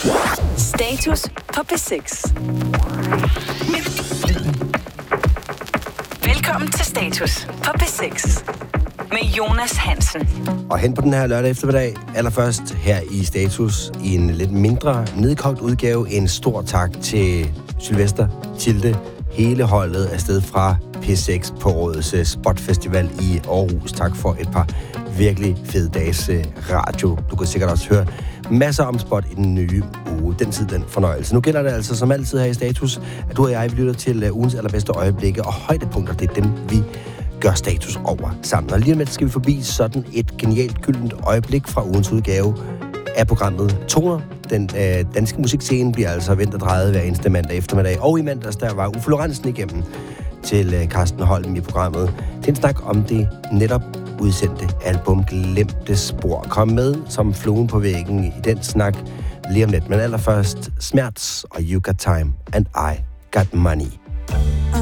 Status på P6. Velkommen til Status på P6 med Jonas Hansen. Og hen på den her lørdag eftermiddag, allerførst her i Status, i en lidt mindre nedkogt udgave, en stor tak til Sylvester, Tilde, hele holdet afsted fra P6 på årets Spotfestival i Aarhus. Tak for et par virkelig fede dages radio. Du kan sikkert også høre masser om Spot i den nye uge. Den tid, den fornøjelse. Nu gælder det altså som altid her i Status, at du og jeg lytter til ugens allerbedste øjeblikke og højdepunkter. Det er dem, vi gør status over sammen. Og lige om lidt skal vi forbi sådan et genialt gyldent øjeblik fra ugens udgave af programmet Toner. Den danske musikscene bliver altså vendt og drejet hver eneste mandag eftermiddag. Og i mandags, der var Uffe Lorentzen igennem til Carsten Holm i programmet. Det er en snak om det netop udsendte album Glemte Spor. Kom med som fluen på væggen i den snak lige om lidt. Men allerførst Smerts og You Got Time and I Got Money.